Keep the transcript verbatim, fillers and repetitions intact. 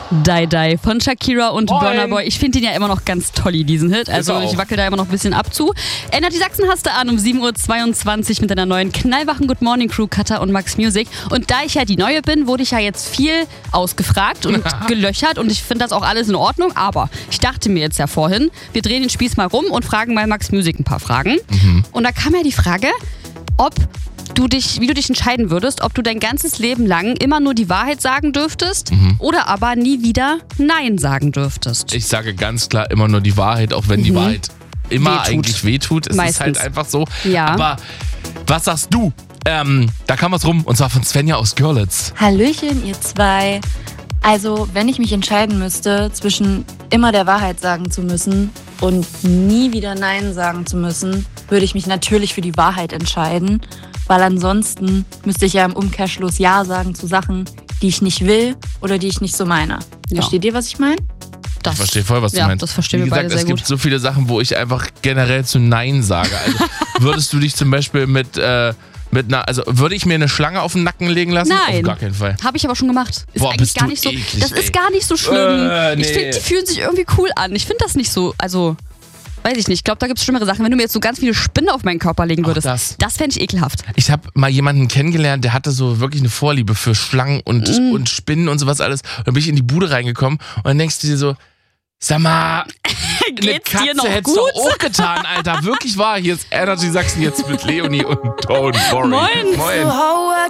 Die Die von Shakira und Moin. Burna Boy. Ich finde den ja immer noch ganz tolli, diesen Hit. Also Ist er auch. ich wackel da immer noch ein bisschen ab zu. Energy Sachsen hast du an um sieben Uhr zweiundzwanzig mit deiner neuen knallwachen Good Morning Crew, Katha und Max Music. Und da ich ja die Neue bin, wurde ich ja jetzt viel ausgefragt und gelöchert. Und ich finde das auch alles in Ordnung. Aber ich dachte mir jetzt ja vorhin, wir drehen den Spieß mal rum und fragen mal Max Music ein paar Fragen. Mhm. Und da kam ja die Frage, ob du dich, wie du dich entscheiden würdest, ob du dein ganzes Leben lang immer nur die Wahrheit sagen dürftest Mhm. oder aber nie wieder Nein sagen dürftest. Ich sage ganz klar immer nur die Wahrheit, auch wenn die Mhm. Wahrheit immer Wehtut. eigentlich wehtut. Es Meistens. ist halt einfach so. Ja. Aber was sagst du? Ähm, da kam was rum und zwar von Svenja aus Görlitz. Hallöchen, ihr zwei. Also, wenn ich mich entscheiden müsste, zwischen immer der Wahrheit sagen zu müssen und nie wieder Nein sagen zu müssen, würde ich mich natürlich für die Wahrheit entscheiden, weil ansonsten müsste ich ja im Umkehrschluss Ja sagen zu Sachen, die ich nicht will oder die ich nicht so meine. Ja. Versteht ihr, was ich meine? Das, Ich verstehe voll, was ja, du meinst. das verstehen Wie wir gesagt, beide es sehr gibt gut. so viele Sachen, wo ich einfach generell zu Nein sage. Also würdest du dich zum Beispiel mit, äh, mit einer, also würde ich mir eine Schlange auf den Nacken legen lassen? Nein. Auf gar keinen Fall. Habe ich aber schon gemacht. Ist Boah, eigentlich bist gar du nicht so. eklig, das ey. ist gar nicht so schlimm. Äh, nee. Ich finde, die fühlen sich irgendwie cool an. Ich finde das nicht so. Also, weiß ich nicht. Ich glaube, da gibt es schlimmere Sachen. Wenn du mir jetzt so ganz viele Spinnen auf meinen Körper legen würdest, das. das fände ich ekelhaft. Ich habe mal jemanden kennengelernt, der hatte so wirklich eine Vorliebe für Schlangen und, Mm. und Spinnen und sowas alles. Und dann bin ich in die Bude reingekommen und dann denkst du dir so, sag mal, eine Geht's Katze dir noch hättest gut? du auch getan, Alter. Wirklich wahr. Hier ist Energy Sachsen jetzt mit Leonie und Don't Worry. Moin. Moin.